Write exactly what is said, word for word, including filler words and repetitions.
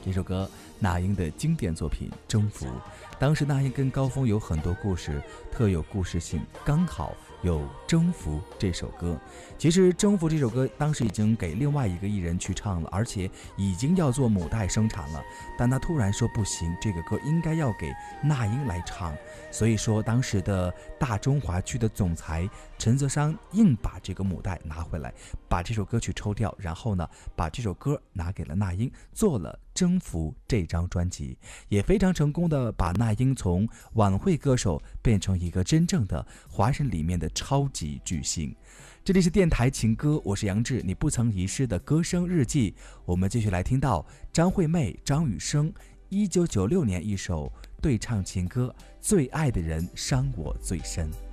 这首歌那英的经典作品《征服》。当时那英跟高峰有很多故事，特有故事性，刚好有《征服》这首歌。其实《征服》这首歌当时已经给另外一个艺人去唱了，而且已经要做母带生产了，但他突然说不行，这个歌应该要给那英来唱。所以说当时的大中华区的总裁陈泽商硬把这个母带拿回来，把这首歌曲抽掉，然后呢把这首歌拿给了那英，做了《征服》这张专辑，也非常成功的把那英从晚会歌手变成一个真正的华人里面的超级巨星。这里是电台情歌，我是杨志，你不曾遗失的歌声日记。我们继续来听到张惠妹、张雨生一九九六年一首对唱情歌《最爱的人伤我最深》。